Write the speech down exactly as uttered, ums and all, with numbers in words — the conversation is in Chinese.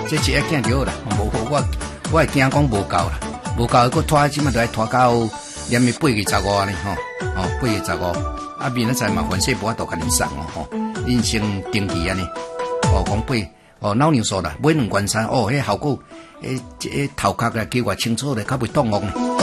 这一个囝就好啦，无我我会惊讲无够啦，无够佫拖，即马就来拖到连咪八月十五呢吼，哦八月十五，啊明仔载嘛反正无法度甲恁送哦吼，恁先登记安尼，哦讲八哦脑牛素啦，买两罐三，哦迄效果，诶，这头壳啊，肌肉清楚咧，较袂冻哦。